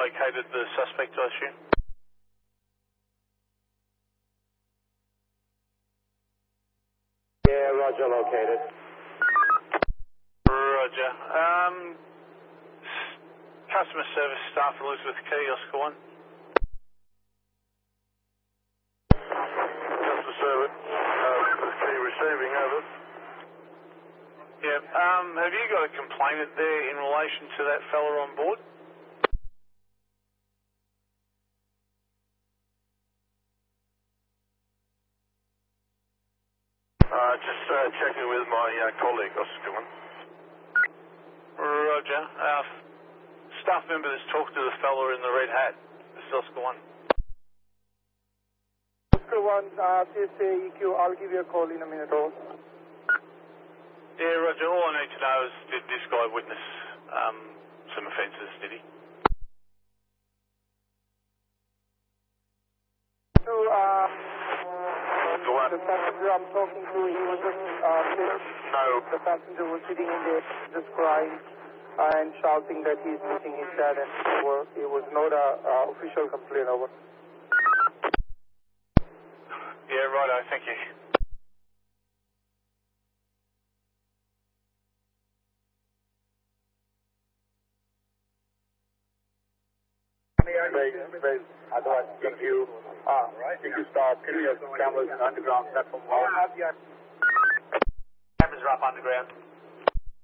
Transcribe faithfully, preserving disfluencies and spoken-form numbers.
located the suspect, I assume? Yeah, roger, located. Roger. Um, customer service staff, Elizabeth Key, Oscar one. Customer service, uh, Key receiving, over. Yeah, um, have you got a complainant there in relation to that fella on board? Uh, just uh, checking with my uh, colleague, Oscar one. Roger. Uh, staff member that's talked to the fella in the red hat. This is Oscar one. Oscar one, uh, C S A E Q, I'll give you a call in a minute. Or... Yeah, Roger. All I need to know is, did this guy witness um, some offences, did he? So, uh, Go on. the passenger I'm talking to, he was just, uh, No. the passenger was sitting in there just crying and shouting that he's missing his dad, and it was, it was not a uh, official complaint over. Yeah, righto. Thank you. Base, base, otherwise, if you, uh, if you start clear cameras in underground platform. Cameras are up underground.